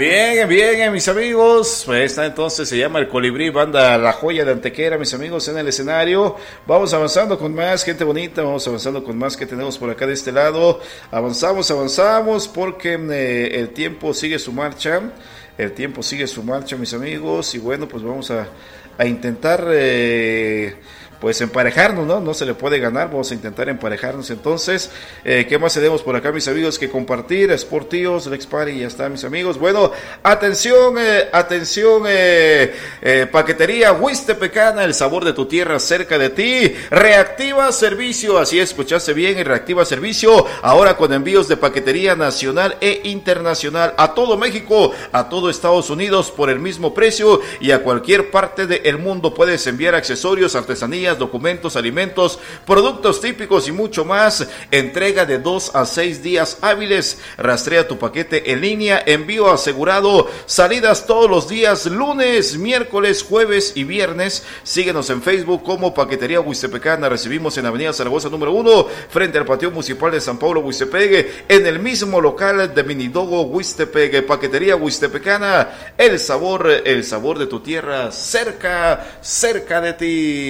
Bien, bien, mis amigos. Esta entonces se llama El Colibrí, banda La Joya de Antequera, mis amigos, en el escenario. Vamos avanzando con más gente bonita, vamos avanzando con más que tenemos por acá de este lado. Avanzamos, porque el tiempo sigue su marcha. El tiempo sigue su marcha, mis amigos. Y bueno, pues vamos a intentar... pues emparejarnos, ¿no? No se le puede ganar, vamos a intentar emparejarnos. Entonces, ¿qué más tenemos por acá, mis amigos, que compartir? Sportíos, Lex Party, ya está, mis amigos. Bueno, atención, paquetería Huistepecana, el sabor de tu tierra cerca de ti. Reactiva servicio, así escuchaste bien, y reactiva servicio, ahora con envíos de paquetería nacional e internacional a todo México, a todo Estados Unidos por el mismo precio y a cualquier parte del mundo. Puedes enviar accesorios, artesanías, documentos, alimentos, productos típicos y mucho más. Entrega de 2 a 6 días hábiles. Rastrea tu paquete en línea, envío asegurado, salidas todos los días, lunes, miércoles, jueves y viernes. Síguenos en Facebook como Paquetería Huistepecana. Recibimos en Avenida Zaragoza número 1, frente al Patio Municipal de San Pablo, Huistepegue, en el mismo local de Minidogo, Huistepegue. Paquetería Huistepecana, el sabor de tu tierra cerca de ti.